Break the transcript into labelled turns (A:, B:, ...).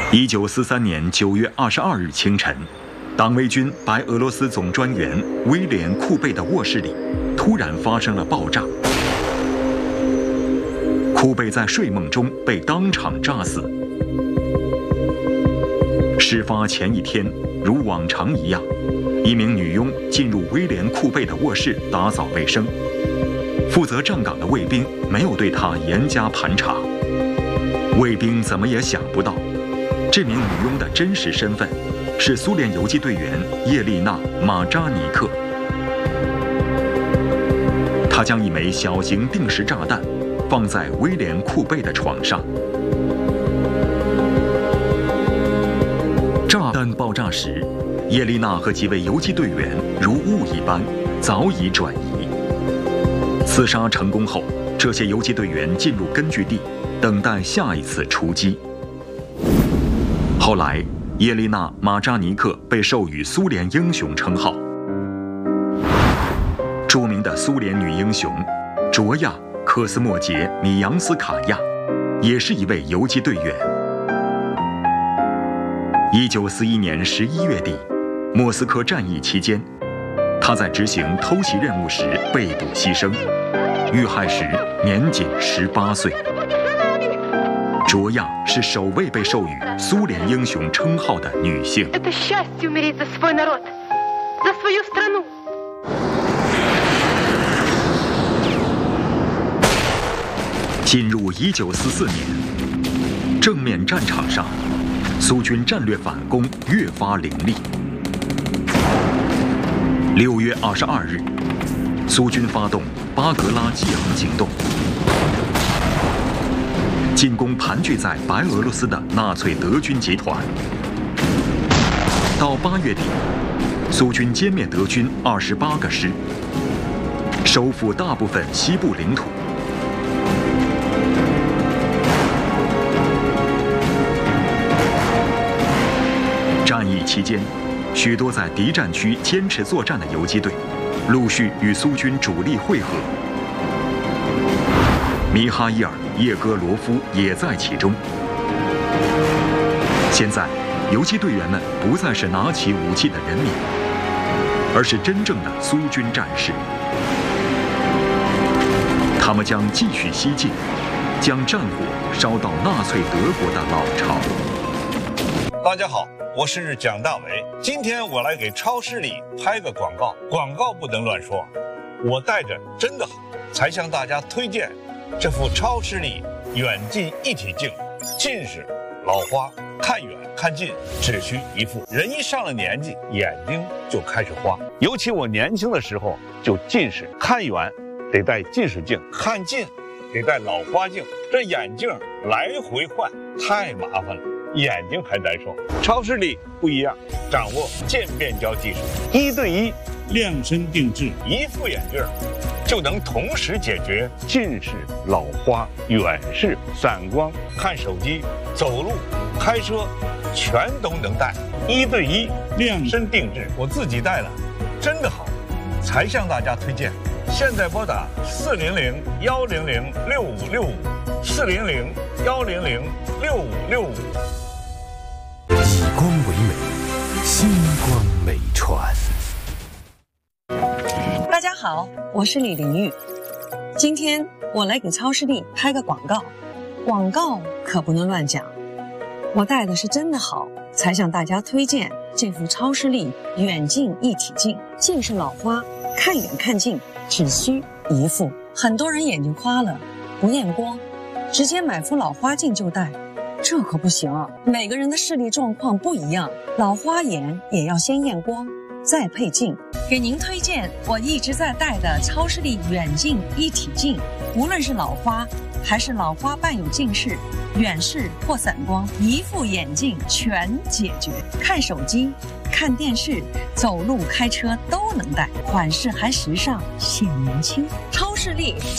A: 1943年9月22日清晨，党卫军白俄罗斯总专员威廉·库贝的卧室里突然发生了爆炸。库贝在睡梦中被当场炸死。事发前一天，如往常一样，一名女佣进入威廉·库贝的卧室打扫卫生。负责站岗的卫兵没有对她严加盘查。卫兵怎么也想不到，这名女佣的真实身份是苏联游击队员叶丽娜·马扎尼克。她将一枚小型定时炸弹放在威廉·库贝的床上。炸弹爆炸时，叶丽娜和几位游击队员如雾一般早已转移。刺杀成功后，这些游击队员进入根据地，等待下一次出击。后来，叶丽娜·马扎尼克被授予苏联英雄称号。著名的苏联女英雄卓娅·科斯莫杰·米扬斯卡娅也是一位游击队员。1941年11月底，莫斯科战役期间，她在执行偷袭任务时被捕牺牲，遇害时年仅18岁。卓娅是首位被授予苏联英雄称号的女性。进入1944年，正面战场上，苏军战略反攻越发凌厉。6月22日，苏军发动巴格拉季昂行动，进攻盘踞在白俄罗斯的纳粹德军集团。到8月底，苏军歼灭德军28个师，收复大部分西部领土。战役期间，许多在敌占区坚持作战的游击队陆续与苏军主力会合。米哈伊尔·叶戈罗夫也在其中。现在，游击队员们不再是拿起武器的人民，而是真正的苏军战士。他们将继续西进，将战火烧到纳粹德国的老巢。
B: 大家好，我是蒋大为。今天我来给超视力拍个广告，广告不能乱说。我戴着真的好，才向大家推荐这副超视力远近一体镜。近视、老花，看远看近只需一副。人一上了年纪，眼睛就开始花。尤其我年轻的时候就近视，看远得戴近视镜，看近得戴老花镜。这眼镜来回换太麻烦了，眼睛还难受。超视力不一样，掌握渐变焦技术，1对1量身定制，一副眼镜就能同时解决近视、老花、远视、散光、看手机、走路、开车，全都能戴。1对1量身定制，我自己戴了，真的好，才向大家推荐。现在拨打400-100-6565，400-100-6565。
C: 以光为美，星光美传。
D: 大家好，我是李玲玉。今天我来给超视力拍个广告，广告可不能乱讲。我戴的是真的好，才向大家推荐这副超视力远近一体镜。近视老花，看远看近只需一副。很多人眼睛花了，不验光，直接买副老花镜就戴，这可不行啊！每个人的视力状况不一样，老花眼也要先验光，再配镜。给您推荐我一直在戴的超视力远近一体镜，无论是老花还是老花伴有近视、远视或散光，一副眼镜全解决。看手机、看电视、走路、开车都能戴，款式还时尚，显年轻。超视力